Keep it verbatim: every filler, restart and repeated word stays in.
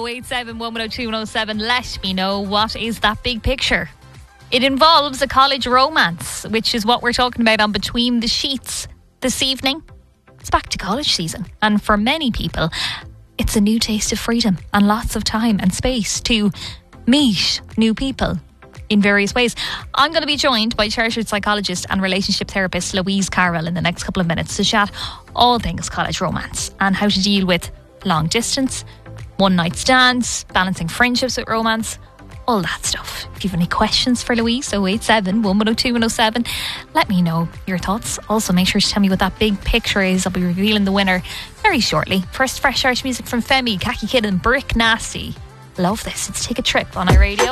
oh eight seven, one oh two, one oh seven. Let me know, what is that big picture? It involves a college romance, which is what we're talking about on Between the Sheets this evening. It's back to college season, and for many people, it's a new taste of freedom and lots of time and space to meet new people in various ways. I'm going to be joined by chartered psychologist and relationship therapist Louise Carroll in the next couple of minutes to chat all things college romance and how to deal with long distance, one night stands, balancing friendships with romance, all that stuff. If you have any questions for Louise, oh eight seven, one oh two, one oh seven, let me know your thoughts. Also, make sure to tell me what that big picture is. I'll be revealing the winner very shortly. First, fresh art music from Femi, Khaki Kid and Brick Nasty. Love this. It's Take a Trip on iRadio.